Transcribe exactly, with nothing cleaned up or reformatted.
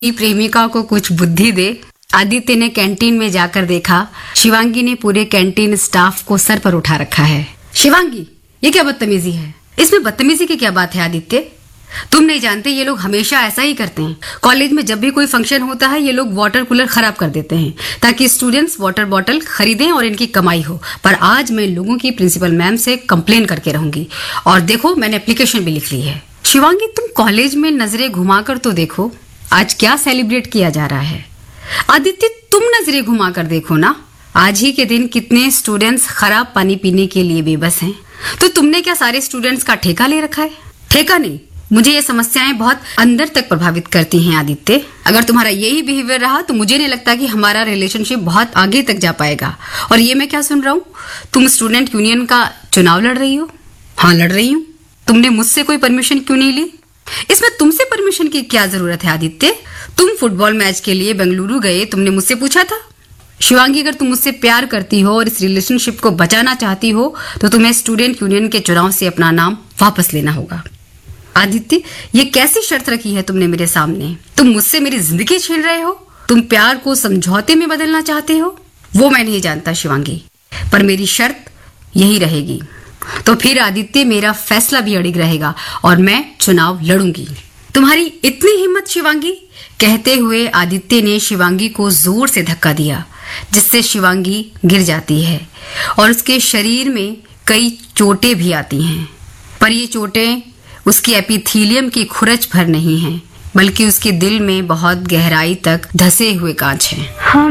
अपनी प्रेमिका को कुछ बुद्धि दे। आदित्य ने कैंटीन में जाकर देखा, शिवांगी ने पूरे कैंटीन स्टाफ को सर पर उठा रखा है। शिवांगी, ये क्या बदतमीजी है? इसमें बदतमीजी की क्या बात है आदित्य? तुम नहीं जानते ये लोग हमेशा ऐसा ही करते हैं। कॉलेज में जब भी कोई फंक्शन होता है ये लोग वाटर कूलर खराब कर देते हैं ताकि स्टूडेंट्स वाटर बॉटल खरीदें और इनकी कमाई हो। पर आज मैं लोगों की प्रिंसिपल मैम से कंप्लेन करके रहूंगी। और देखो, मैंने एप्लीकेशन भी लिख ली है। शिवांगी, तुम कॉलेज में नजरें घुमाकर तो देखो, आज क्या सेलिब्रेट किया जा रहा है। आदित्य, तुम नजरें घुमाकर देखो ना, आज ही के दिन कितने स्टूडेंट्स खराब पानी पीने के लिए बेबस हैं। तो तुमने क्या सारे स्टूडेंट्स का ठेका ले रखा है? ठेका नहीं, मुझे ये समस्याएं बहुत अंदर तक प्रभावित करती हैं आदित्य। अगर तुम्हारा यही बिहेवियर रहा तो मुझे नहीं लगता कि हमारा रिलेशनशिप बहुत आगे तक जा पाएगा। और ये मैं क्या सुन रहा हूँ, तुम स्टूडेंट यूनियन का चुनाव लड़ रही हो? हाँ, लड़ रही हूँ। तुमने मुझसे कोई परमिशन क्यों नहीं ली? इसमें तुमसे परमिशन की क्या जरूरत है आदित्य? तुम फुटबॉल मैच के लिए बेंगलुरु गए, तुमने मुझसे पूछा था? शिवांगी, अगर तुम मुझसे प्यार करती हो और इस रिलेशनशिप को बचाना चाहती हो तो तुम्हें स्टूडेंट यूनियन के चुनाव से अपना नाम वापस लेना होगा। आदित्य, ये कैसी शर्त रखी है तुमने मेरे सामने? तुम मुझसे मेरी जिंदगी छीन रहे हो? तुम प्यार को समझौते में बदलना चाहते हो? वो मैं नहीं जानता शिवांगी, पर मेरी शर्त यही रहेगी। तो फिर आदित्य, मेरा फैसला भी अड़िग रहेगा और मैं चुनाव लड़ूंगी। तुम्हारी इतनी हिम्मत शिवांगी? कहते हुए आदित्य ने शिवांगी को जोर से धक्का दिया, जिससे शिवांगी गिर जाती है और उसके शरीर में कई चोटें भी आती हैं। पर ये चोटें उसकी एपिथीलियम की खुरच भर नहीं हैं, बल्कि उसके दिल में बहुत गहराई तक धसे हुए कांच हैं। हाँ